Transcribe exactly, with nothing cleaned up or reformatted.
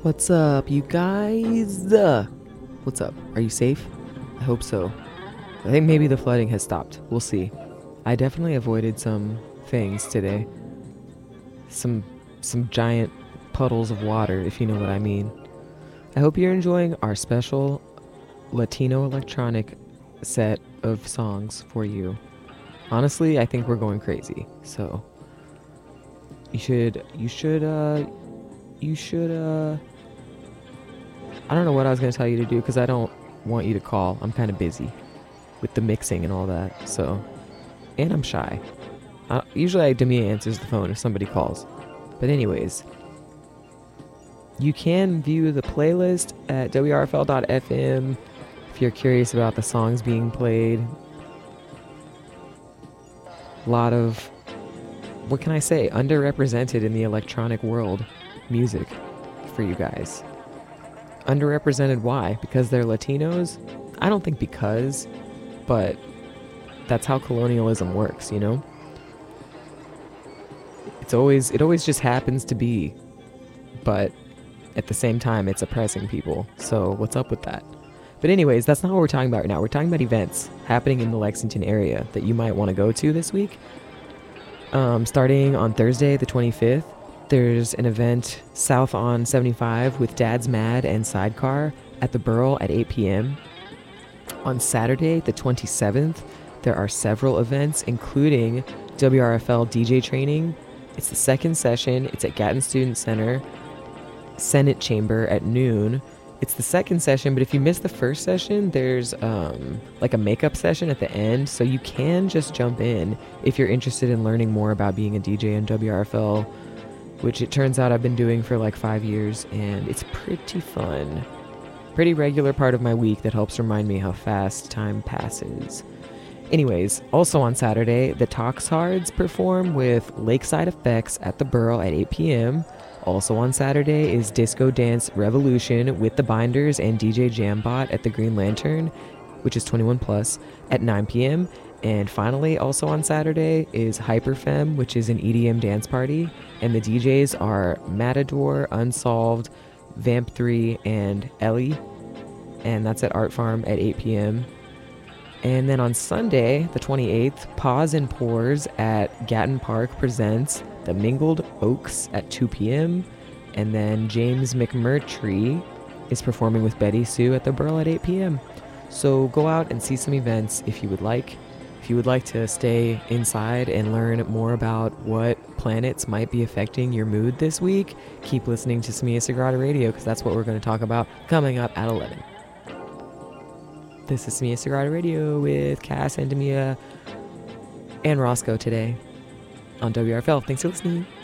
What's up, you guys? Uh, What's up? Are you safe? I hope so. I think maybe the flooding has stopped. We'll see. I definitely avoided some things today. Some some giant puddles of water, if you know what I mean. I hope you're enjoying our special Latino electronic set of songs for you. Honestly, I think we're going crazy. So you should you should uh you should uh I don't know what I was going to tell you to do because I don't want you to call. I'm kind of busy with the mixing and all that. So, and I'm shy. Uh, usually, Demia answers the phone if somebody calls. But anyways, you can view the playlist at W R F L dot F M if you're curious about the songs being played. A lot of, what can I say, underrepresented in the electronic world music for you guys. Underrepresented, why? Because they're Latinos? I don't think because, but that's how colonialism works, you know? It's always, it always just happens to be, but at the same time, it's oppressing people. So what's up with that? But anyways, that's not what we're talking about right now. We're talking about events happening in the Lexington area that you might want to go to this week. Um, starting on Thursday, the twenty-fifth, there's an event south on seventy-five with Dad's Mad and Sidecar at the Burl at eight p.m. On Saturday, the twenty-seventh, there are several events, including W R F L D J training. It's the second session. It's at Gatton Student Center, Senate Chamber at noon. It's the second session, but if you missed the first session, there's um, like a makeup session at the end, so you can just jump in if you're interested in learning more about being a D J in W R F L, which it turns out I've been doing for like five years, and it's pretty fun. Pretty regular part of my week that helps remind me how fast time passes. Anyways, also on Saturday, the Toxhards perform with Lakeside Effects at the Burl at eight p.m. Also on Saturday is Disco Dance Revolution with the Binders and D J Jambot at the Green Lantern, which is twenty-one plus, at nine p.m. And finally, also on Saturday is Hyperfem, which is an E D M dance party, and the D Js are Matador, Unsolved, Vamp three, and Ellie, and that's at Art Farm at eight p.m. And then on Sunday, the twenty-eighth, Pause and Pours at Gatton Park presents The Mingled Oaks at two p.m. And then James McMurtry is performing with Betty Sue at the Burl at eight p.m. So go out and see some events if you would like. If you would like to stay inside and learn more about what planets might be affecting your mood this week, keep listening to Semilla Sagrada Radio, because that's what we're going to talk about coming up at eleven. This is Semilla Sagrada Radio with Cass and Demia and Roscoe today on W R F L. Thanks for listening.